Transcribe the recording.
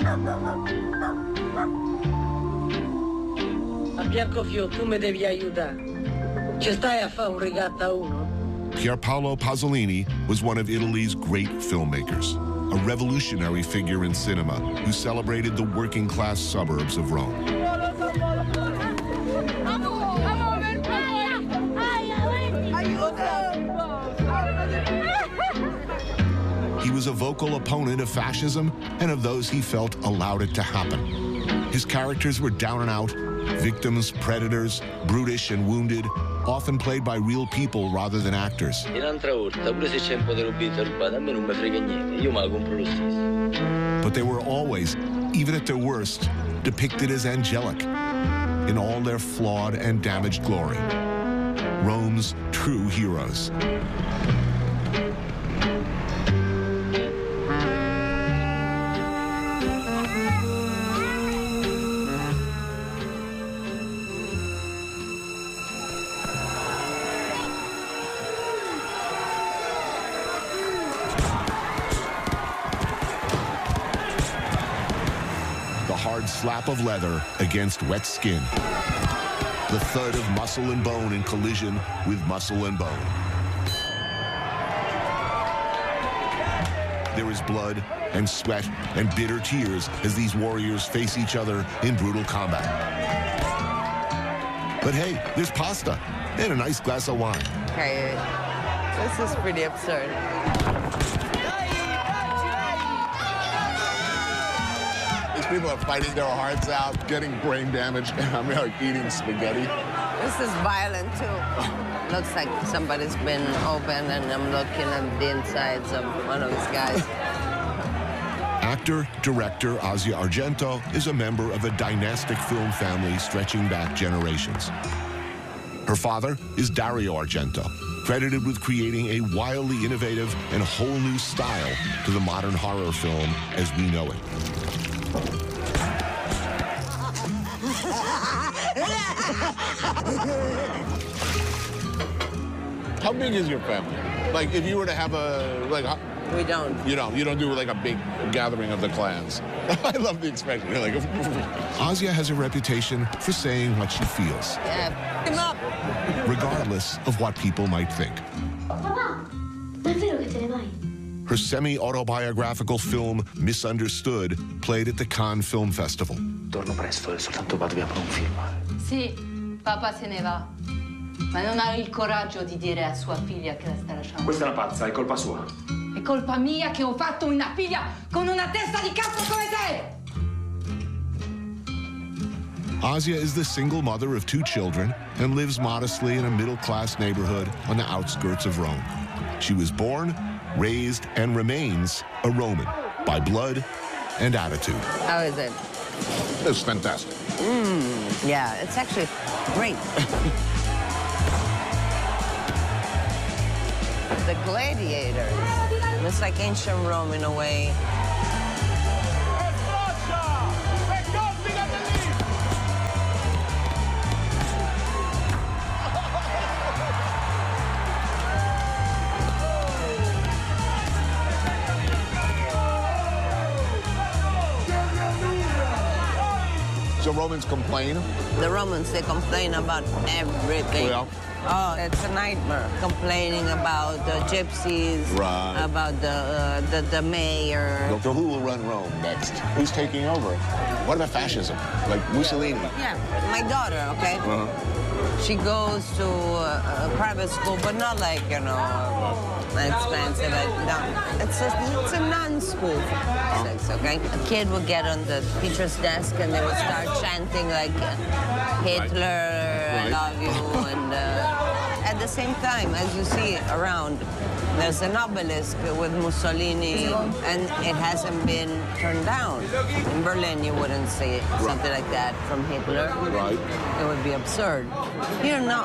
A Biancofio, tu mi devi aiutare. Ci stai a fare un rigatto a uno? Pierpaolo Pasolini was one of Italy's great filmmakers, a revolutionary figure in cinema who celebrated the working-class suburbs of Rome. He was a vocal opponent of fascism and of those he felt allowed it to happen. His characters were down and out, victims, predators, brutish and wounded, often played by real people rather than actors. But they were always, even at their worst, depicted as angelic, in all their flawed and damaged glory. Rome's true heroes. Slap of leather against wet skin. The thud of muscle and bone in collision with muscle and bone. There is blood and sweat and bitter tears as these warriors face each other in brutal combat. But hey, there's pasta and a nice glass of wine. Okay, this is pretty absurd. People are fighting their hearts out, getting brain damage, and I'm like eating spaghetti. This is violent, too. Looks like somebody's been open, and I'm looking at the insides of one of these guys. Actor, director Asia Argento is a member of a dynastic film family stretching back generations. Her father is Dario Argento, credited with creating a wildly innovative and whole new style to the modern horror film as we know it. How big is your family? Like, if you were to have a, like... We don't. You don't do, like, a big gathering of the clans. I love the expression. You're like... Asia has a reputation for saying what she feels. Yeah, him up. Regardless of what people might think. Her semi-autobiographical film, Misunderstood, played at the Cannes Film Festival. Torno presto, è soltanto vado via per un film. Sì, papà se ne va. Ma non ha il coraggio di dire a sua figlia che la sta lasciando. Questa è una pazza, è colpa sua. È colpa mia che ho fatto una figlia con una testa di cazzo come te! Asia is the single mother of 2 children and lives modestly in a middle-class neighborhood on the outskirts of Rome. She was born, raised, and remains a Roman by blood and attitude. How is it? It's fantastic. Yeah, it's actually great. The gladiators. It's like ancient Rome in a way. So Romans complain? The Romans, they complain about everything. Yeah. Oh, it's a nightmare. Complaining about the gypsies, right. About the mayor. So who will run Rome next? Who's taking over? What about fascism? Like Mussolini? Yeah, my daughter, okay? She goes to a private school, but not like, you know, expensive. No, it's a non-school, okay? A kid would get on the teacher's desk and they would start chanting like, Hitler, I love you, and at the same time, as you see around, there's an obelisk with Mussolini, and it hasn't been turned down. In Berlin, you wouldn't see something like that from Hitler. Right. It would be absurd. Here, no.